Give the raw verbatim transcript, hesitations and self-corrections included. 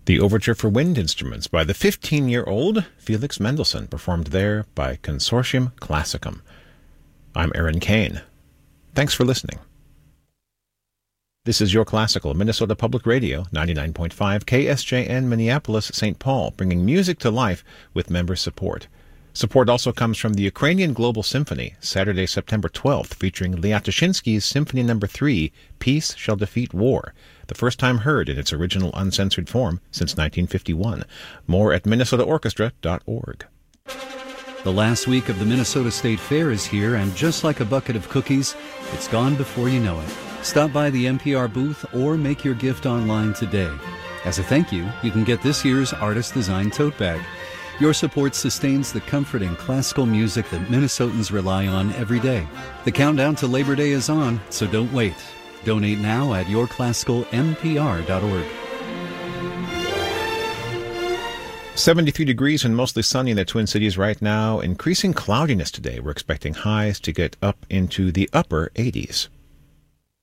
The Overture for Wind Instruments by the fifteen-year-old Felix Mendelssohn, performed there by Consortium Classicum. I'm Aaron Kane. Thanks for listening. This is Your Classical, Minnesota Public Radio, ninety-nine point five K S J N Minneapolis, Saint Paul, bringing music to life with member support. Support also comes from the Ukrainian Global Symphony, Saturday, September twelfth, featuring Liatoshinsky's Symphony Number three, Peace Shall Defeat War, the first time heard in its original uncensored form since nineteen fifty-one. More at minnesota orchestra dot org. The last week of the Minnesota State Fair is here, and just like a bucket of cookies, it's gone before you know it. Stop by the N P R booth or make your gift online today. As a thank you, you can get this year's artist-designed tote bag. Your support sustains the comfort and classical music that Minnesotans rely on every day. The countdown to Labor Day is on, so don't wait. Donate now at your classical n p r dot org. seventy-three degrees and mostly sunny in the Twin Cities right now. Increasing cloudiness today. We're expecting highs to get up into the upper eighties.